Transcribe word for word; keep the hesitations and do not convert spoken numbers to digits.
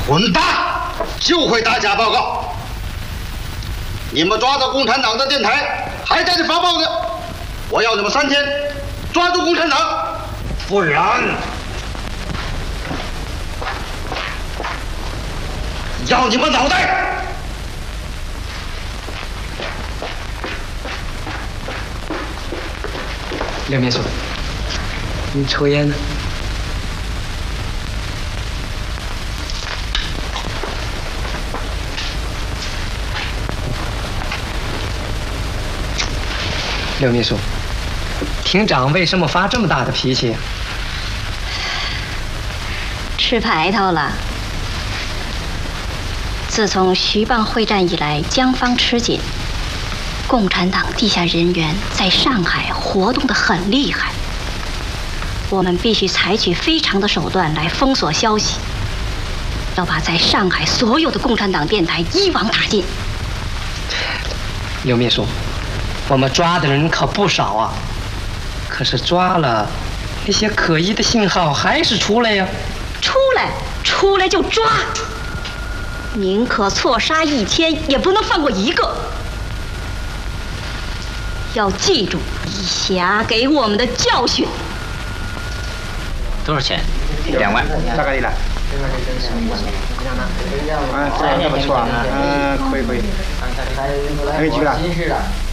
混蛋，就会打假报告。你们抓到共产党的电台，还在这发报呢。我要你们三天抓住共产党，不然要你们脑袋！ 刘秘书，你抽烟呢？刘秘书，厅长为什么发这么大的脾气？ 吃排头了。自从徐蚌会战以来，江方吃紧，共产党地下人员在上海活动得很厉害。我们必须采取非常的手段来封锁消息，要把在上海所有的共产党电台一网打尽。 刘秘书，我们抓的人可不少啊，可是抓了，那些可疑的信号还是出来呀。 出来，出来就抓，宁可错杀一千，也不能放过一个。要记住以霞给我们的教训。 多少钱？两万。 大概了。啊，这样不错啊，嗯，可以可以，可以去了。